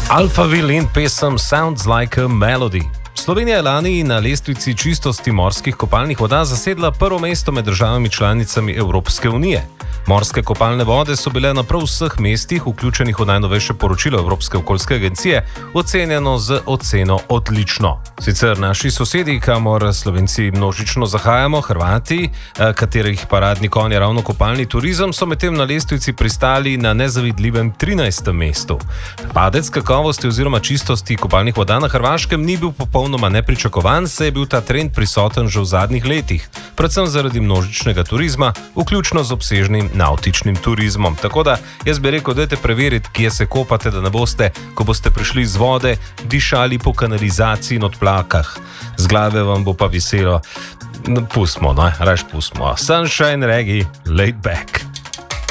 Alphaville in pesem Sounds Like a Melody. Slovenija je lani na lestvici čistosti morskih kopalnih voda zasedla prvo mesto med državami članicami Evropske unije. Morske kopalne vode so bile na prav vseh mestih, vključenih v najnovejše poročilo Evropske okoljske agencije, ocenjeno z oceno odlično. Sicer naši sosedi, kamor Slovenci množično zahajamo, Hrvati, katerih paradni konj je ravno kopalni turizem, so medtem na lestvici pristali na nezavidljivem 13. mestu. Padec kakovosti oziroma čistosti kopalnih voda na Hrvaškem ni bil popolnoma nepričakovan, saj je bil ta trend prisoten že v zadnjih letih, predvsem zaradi množičnega turizma, vključno z obsežnim nautičnim turizmom. Tako da jaz bi rekel, dajte preveriti, kje se kopate, da ne boste, ko boste prišli z vode, dišali po kanalizaciji in odplakah. Z glave vam bo pa viselo. Pustimo, rajš pustimo. Sunshine Reggae, laid back.